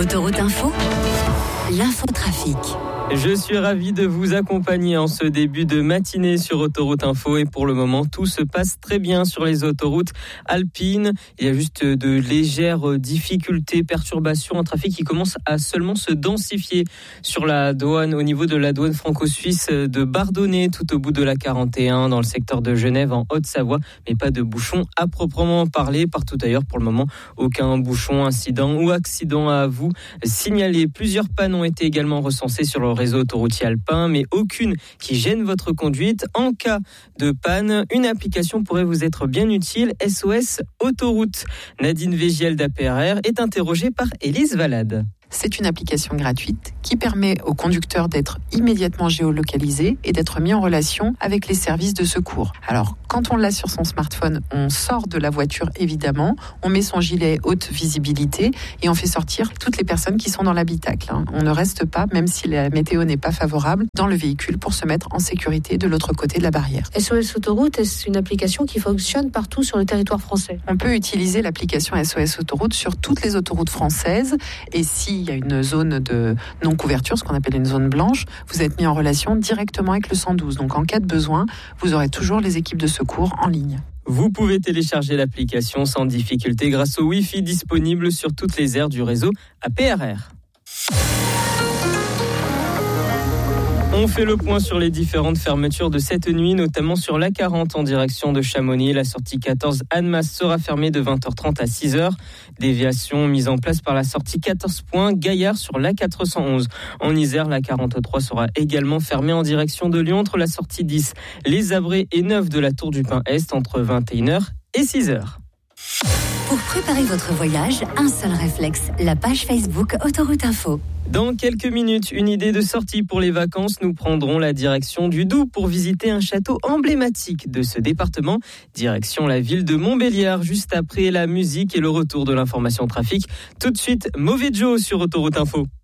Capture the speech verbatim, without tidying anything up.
Autoroute Info, l'infotrafic. Je suis ravi de vous accompagner en ce début de matinée sur Autoroute Info et pour le moment tout se passe très bien sur les autoroutes alpines. Il y a juste de légères difficultés, perturbations, un trafic qui commence à seulement se densifier sur la douane, au niveau de la douane franco-suisse de Bardonnay, tout au bout de la quarante et un dans le secteur de Genève en Haute-Savoie, mais pas de bouchons à proprement parler. Partout ailleurs pour le moment, aucun bouchon, incident ou accident à vous signaler. Plusieurs pannes ont été également recensées sur le réseau autoroutier alpin, mais aucune qui gêne votre conduite. En cas de panne, une application pourrait vous être bien utile, S O S Autoroute. Nadine Végiel d'A P R R est interrogée par Élise Valade. C'est une application gratuite qui permet aux conducteurs d'être immédiatement géolocalisés et d'être mis en relation avec les services de secours. Alors, quand on l'a sur son smartphone, on sort de la voiture évidemment, on met son gilet haute visibilité et on fait sortir toutes les personnes qui sont dans l'habitacle. On ne reste pas, même si la météo n'est pas favorable, dans le véhicule pour se mettre en sécurité de l'autre côté de la barrière. S O S Autoroute, est une application qui fonctionne partout sur le territoire français. On peut utiliser l'application S O S Autoroute sur toutes les autoroutes françaises et si il y a une zone de non-couverture, ce qu'on appelle une zone blanche, vous êtes mis en relation directement avec le cent douze. Donc en cas de besoin, vous aurez toujours les équipes de secours en ligne. Vous pouvez télécharger l'application sans difficulté grâce au Wi-Fi disponible sur toutes les aires du réseau A P R R. On fait le point sur les différentes fermetures de cette nuit, notamment sur l'A quarante en direction de Chamonix. La sortie quatorze Annemasse sera fermée de vingt heures trente à six heures. Déviation mise en place par la sortie quatorze points Gaillard sur l'A quatre cent onze. En Isère, l'A quarante-trois sera également fermée en direction de Lyon entre la sortie dix, Les Abrets et neuf de la Tour du Pin Est entre vingt et une heures et six heures. Pour préparer votre voyage, un seul réflexe, la page Facebook Autoroute Info. Dans quelques minutes, une idée de sortie pour les vacances. Nous prendrons la direction du Doubs pour visiter un château emblématique de ce département. Direction la ville de Montbéliard, juste après la musique et le retour de l'information trafic. Tout de suite, Mauvais Joe sur Autoroute Info.